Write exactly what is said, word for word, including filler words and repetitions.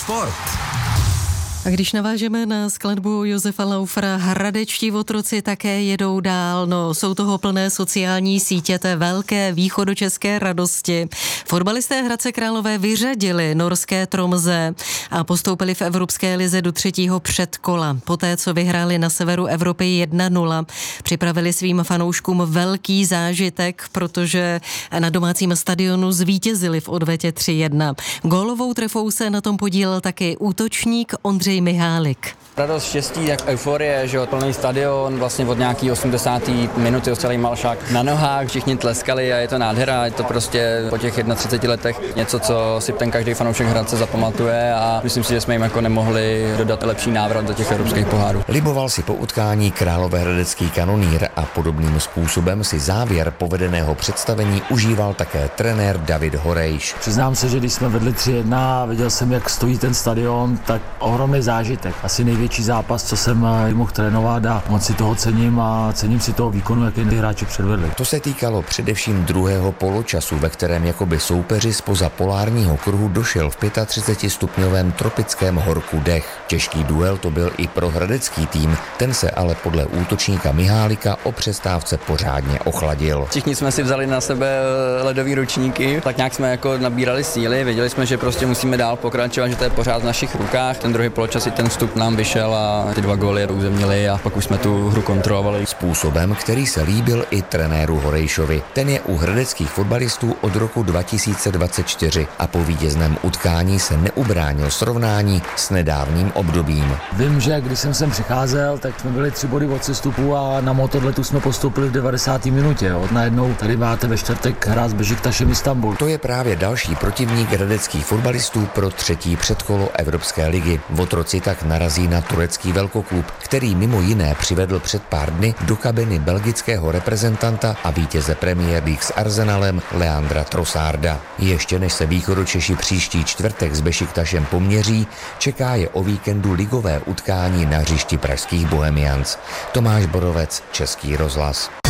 Sport. A když navážeme na skladbu Josefa Laufera, hradečtí otroci také jedou dál. No, jsou toho plné sociální sítě té velké východočeské radosti. Fotbalisté Hradce Králové vyřadili norské Tromsø a postoupili v Evropské lize do třetího předkola. Poté, co vyhráli na severu Evropy jedna nula, připravili svým fanouškům velký zážitek, protože na domácím stadionu zvítězili v odvetě tři jedna. Gólovou trefou se na tom podílel taky útočník Ondřej Mihálik. Radost, štěstí, jak euforie, že jo, plný stadion, vlastně od nějaký osmdesáté minuty celý Malšák na nohách, všichni tleskali a je to nádhera, je to prostě po těch třiceti jedna letech něco, co si ten každý fanoušek Hradce zapamatuje a myslím si, že jsme jim jako nemohli dodat lepší návrat do těch evropských pohárů. Liboval si po utkání královéhradecký kanonýr a podobným způsobem si závěr povedeného představení užíval také trenér David Horejš. Přiznám se, že když jsme vedli tři jedna a viděl jsem, jak stojí ten stadion, tak ohromný zážitek. Asi největší zápas, co jsem mohl trénovat a moc si toho cením a cením si toho výkonu, jaký ty hráči předvedli. To se týkalo především druhého poločasu, ve kterém jakoby soupeři spoza polárního kruhu došel v třicetipětistupňovém tropickém horku dech. Těžký duel to byl i pro hradecký tým, ten se ale podle útočníka Mihálika o přestávce pořádně ochladil. Všichni jsme si vzali na sebe ledový ručníky, tak nějak jsme jako nabírali síly, věděli jsme, že prostě musíme dál pokračovat, že to je pořád v našich rukách. Ten druhý poločas i ten vstup nám vyšel a ty dva góly uzemnili a pak už jsme tu hru kontrolovali. Způsobem, který se líbil i trenéru Horejšovi. Ten je u hradeckých fotbalistů od roku dva tisíce dvacet čtyři a po vítězném utkání se neubránil srovnání s nedávným obdobím. Vím, že když jsem sem přicházel, tak jsme byli tři body od sestupu a na Motorletu jsme postoupili v devadesáté minutě. Jo. Najednou tady máte ve čtvrtek hrát s Beşiktašem Istanbul. To je právě další protivník hradeckých fotbalistů pro třetí předkolo Evropské ligy. Otroci tak narazí na turecký velkoklub, který mimo jiné přivedl před pár dny do kabiny belgického reprezentanta a vítěze Premier League s Arsenalem Leandra Trossarda. Ještě než se východočeši příští čtvrtek s Beşiktašem poměří, čeká je o víkendu ligové utkání na hřišti pražských Bohemians. Tomáš Borovec, Český rozhlas.